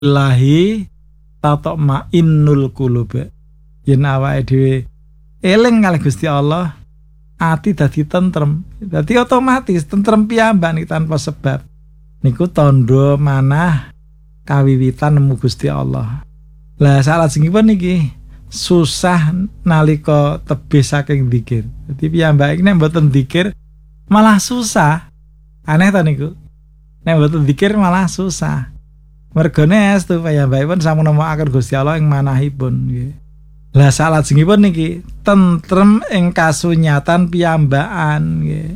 Lahi tatma'innul qulub. Yen awake dhewe eling kalih Gusti Allah, ati dadi tentrem. Dadi otomatis tentrem piyambak niki tanpa sebab. Niku tandha manah kawiwitan nemu Gusti Allah. Lah salajengipun niki susah nalika tebih saking dzikir. Dadi piyambak iki nek mboten dzikir malah susah. Aneh ta niku. Nek mboten dzikir malah susah. Mergane estu piyambakipun sampun nemokaken Gusti Allah ing manahipun nggih. Lah salajengipun niki tentrem ing kasunyatan piyambakan nggih.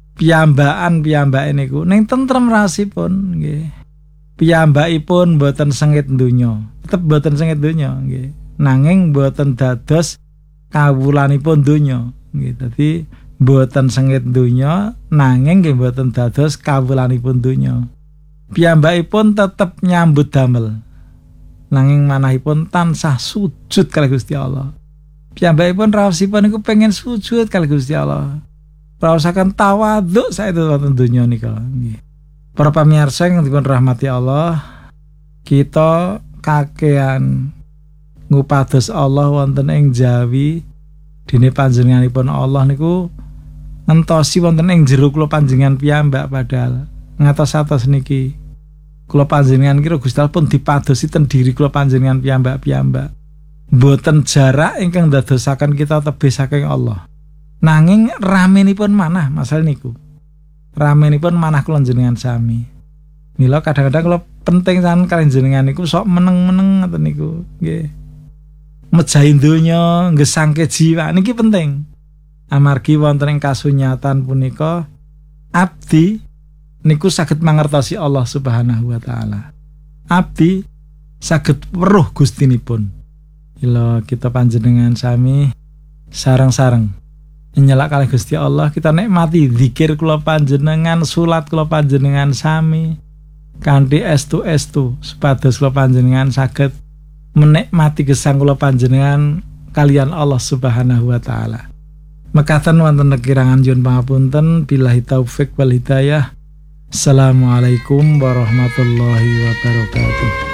Piyambake niku ning tentrem rasipun nggih. Piyambakipun boten sengit donya, tetep boten sengit donya nggih. Nanging boten dados kawulanipun donya nggih. Dadi boten sengit donya nanging nggih boten dados kawulanipun donya. Piyambakipun tetep nyambut damel. Nanging manahipun tansah sujud kalih Gusti Allah. Piyambakipun raosipun niku pengen sujud kalih Gusti Allah. Raosaken tawadhu saestu wonten donya nika nggih. Para pamirsa ingkang dipun rahmati Allah, kita kakehan ngupados Allah wonten ing Jawi dene panjenenganipun Allah niku ngentosi wonten ing jero kula panjenengan piyambak padahal ngatos-atos niki kula panjenengan kira Gusti Allah pun dipadosi ten diri kula panjenengan piyambak-piyambak. Mboten jarak ingkang dadosaken kita tebih saking Allah. Nanging ramenipun manah masalah niku. Ramenipun manah kula jenengan sami. Mila kadang-kadang kula penting santen kaliyan jenengan niku sok meneng-meneng ngoten niku nggih. Mejahi donya, ngesangke jiwa niki penting. Amargi wonten ing kasunyatan punika abdi niku saged mangertosi Allah Subhanahu wa taala. Abdi saged weruh gustinipun. Mila kita panjenengan sami sareng-sareng nyelak kalih Gusti Allah, kita nikmati zikir kula panjenengan, salat kula panjenengan sami kanthi estu-estu supados kula panjenengan saged menikmati gesang kula panjenengan kalian Allah Subhanahu wa taala. Mekaten wonten kekirangan nyuwun pangapunten, billahi taufik wal hidayah. Assalamualaikum warahmatullahi wabarakatuh.